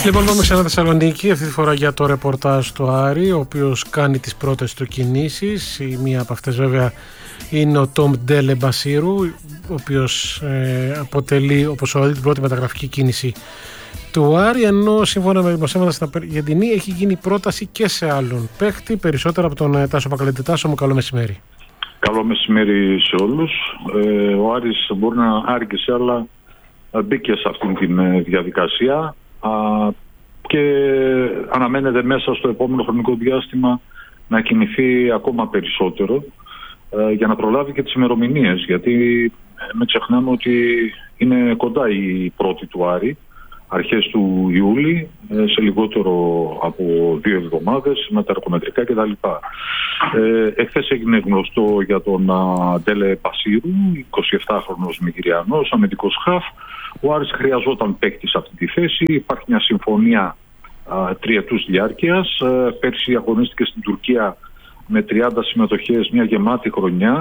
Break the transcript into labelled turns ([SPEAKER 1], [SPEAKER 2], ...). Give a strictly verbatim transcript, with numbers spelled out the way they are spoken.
[SPEAKER 1] Λοιπόν, πάμε ξανά Θεσσαλονίκη, αυτή τη φορά για το ρεπορτάζ του Άρη, ο οποίος κάνει τις πρώτες του κινήσεις. Η μία από αυτές βέβαια είναι ο Τόμ Ντέλε Μπασίρου, ο οποίος ε, αποτελεί, όπως ο την πρώτη μεταγραφική κίνηση του Άρη, ενώ σύμφωνα με δημοσίευματα στην Αργεντινή έχει γίνει πρόταση και σε άλλον παίκτη, περισσότερα από τον Τάσο Πακαλέντη. Τάσο μου, καλό μεσημέρι.
[SPEAKER 2] Καλό μεσημέρι σε όλους. Ε, ο Άρης μπορεί να άργησε, αλλά μπήκε σε αυτήν την διαδικασία α, και αναμένεται μέσα στο επόμενο χρονικό διάστημα να κινηθεί ακόμα περισσότερο ε, για να προλάβει και τις ημερομηνίες, γιατί ε, μην ξεχνάμε ότι είναι κοντά η πρώτη του Άρη, αρχές του Ιούλη, ε, σε λιγότερο από δύο εβδομάδες, με τα αρχομετρικά κτλ. Ε, εχθές έγινε γνωστό για τον Ντέλε Μπασίρου, εικοσιεπτάχρονος Νιγηριανός, αμυντικός χαφ. Ο Άρης χρειαζόταν παίκτη σε αυτή τη θέση. Υπάρχει μια συμφωνία α, τριετούς διάρκειας. Ε, πέρσι αγωνίστηκε στην Τουρκία με τριάντα συμμετοχές, μια γεμάτη χρονιά.